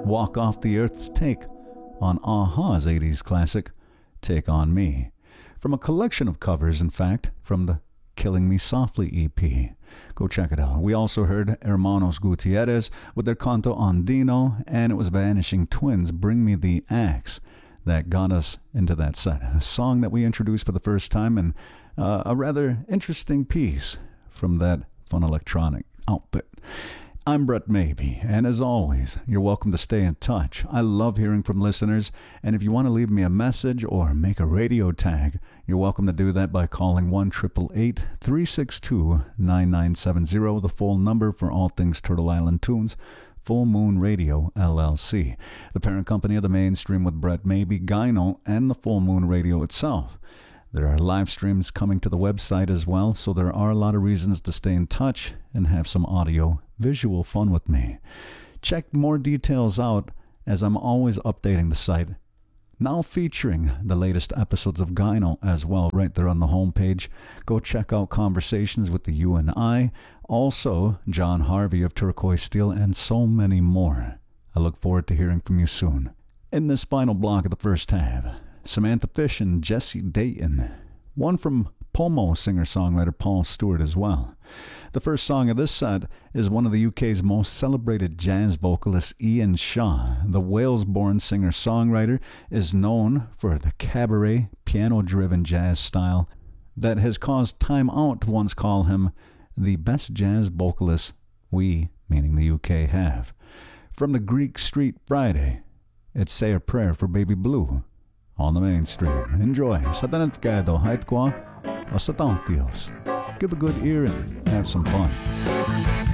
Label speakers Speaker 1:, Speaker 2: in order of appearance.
Speaker 1: Walk Off the Earth's take on a-ha's 80s classic, Take On Me, from a collection of covers, in fact, from the Killing Me Softly EP. Go check it out. We also heard Hermanos Gutierrez with their Canto Andino, and it was Vanishing Twins' Bring Me the Axe that got us into that set. A song that we introduced for the first time, and a rather interesting piece from that fun electronic outfit. I'm Brett Maybe, and as always, you're welcome to stay in touch. I love hearing from listeners, and if you want to leave me a message or make a radio tag, you're welcome to do that by calling 1-888-362-9970, the full number for all things Turtle Island Tunes, Full Moon Radio, LLC, the parent company of the Mainstream with Brett Maybe, Gyno, and the Full Moon Radio itself. There are live streams coming to the website as well, so there are a lot of reasons to stay in touch and have some audio-visual fun with me. Check more details out as I'm always updating the site, now featuring the latest episodes of Gyno as well right there on the homepage. Go check out Conversations with the You and I, also John Harvey of Turquoise Steel, and so many more. I look forward to hearing from you soon. In this final block of the first half, Samantha Fish and Jesse Dayton, one from Pomo singer-songwriter Paul Stewart as well. The first song of this set is one of the UK's most celebrated jazz vocalists, Ian Shaw. The Wales-born singer-songwriter is known for the cabaret, piano-driven jazz style that has caused Time Out to once call him the best jazz vocalist we, meaning the UK, have. From the Greek Street Friday, it's Say a Prayer for Baby Blue on the Mainstream. Enjoy. Sa tanat ko o sa taong Piyos. Give a good ear and have some fun.